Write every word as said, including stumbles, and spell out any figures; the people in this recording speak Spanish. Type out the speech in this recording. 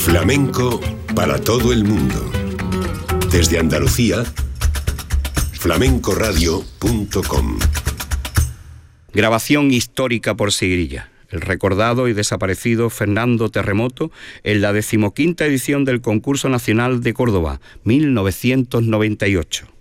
Flamenco para todo el mundo. Desde Andalucía, flamenco radio punto com. Grabación histórica por Sigrilla. El recordado y desaparecido Fernando Terremoto en la decimoquinta edición del Concurso Nacional de Córdoba, mil novecientos noventa y ocho.